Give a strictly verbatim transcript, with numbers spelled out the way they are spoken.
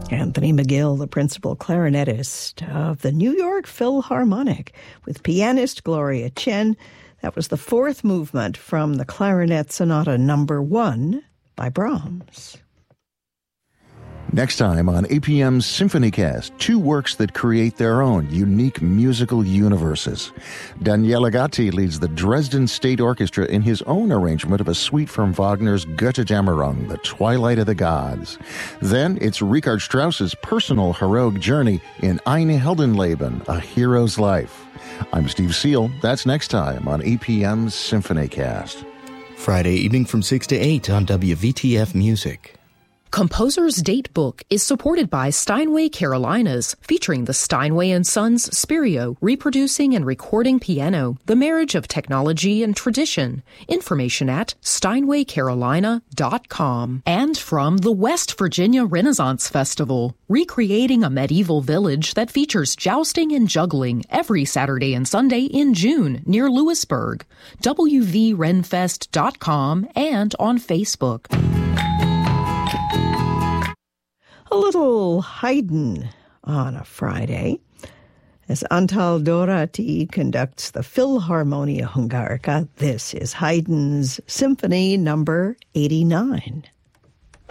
Anthony McGill, the principal clarinetist of the New York Philharmonic, with pianist Gloria Chen. That was the fourth movement from the Clarinet Sonata Number One by Brahms. Next time on A P M's SymphonyCast, two works that create their own unique musical universes. Daniele Gatti leads the Dresden State Orchestra in his own arrangement of a suite from Wagner's Götterdämmerung, The Twilight of the Gods. Then it's Richard Strauss's personal heroic journey in Ein Heldenleben, A Hero's Life. I'm Steve Seal. That's next time on A P M's SymphonyCast. Friday evening from six to eight on W V T F Music. Composer's Date Book is supported by Steinway Carolinas, featuring the Steinway and Sons Spirio, reproducing and recording piano, the marriage of technology and tradition. Information at steinway carolina dot com. And from the West Virginia Renaissance Festival, recreating a medieval village that features jousting and juggling every Saturday and Sunday in June near Lewisburg. w v renfest dot com and on Facebook. A little Haydn on a Friday, as Antal Dorati conducts the Philharmonia Hungarica. This is Haydn's Symphony Number eighty-nine.